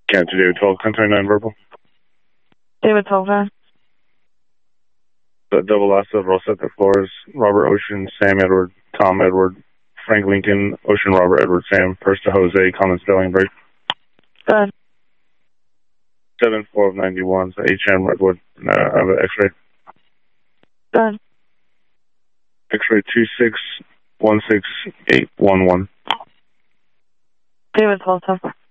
Captain David 12, 1029 verbal. David 12, The double last of Rosetta Flores, Robert Ocean, Sam Edward, Tom Edward, Frank Lincoln, Ocean Robert Edward Sam, first to Jose, common spelling break. Go ahead. 7-4 of 91, so HM Redwood, I have an X-ray. Go ahead. X-ray 2616811. David 12,